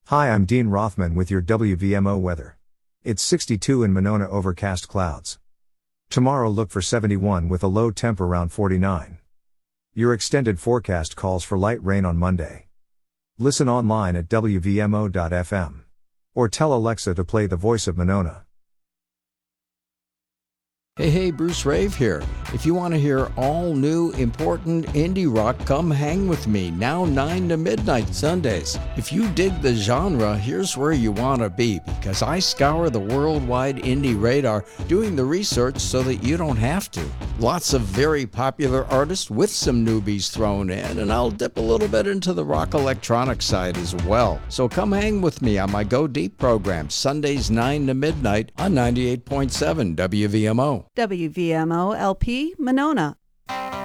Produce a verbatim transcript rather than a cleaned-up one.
Hi, I'm Dean Rothman with your W V M O weather. It's sixty-two in Monona, overcast clouds. Tomorrow look for seventy-one with a low temp around forty-nine. Your extended forecast calls for light rain on Monday. Listen online at W V M O dot F M. Or tell Alexa to play The Voice of Monona. Hey, hey, Bruce Rave here. If you want to hear all new, important indie rock, come hang with me, now nine to midnight Sundays. If you dig the genre, here's where you want to be, because I scour the worldwide indie radar, doing the research so that you don't have to. Lots of very popular artists with some newbies thrown in, and I'll dip a little bit into the rock electronic side as well. So come hang with me on my Go Deep program, Sundays nine to midnight on ninety-eight point seven W V M O. W V M O L P Monona.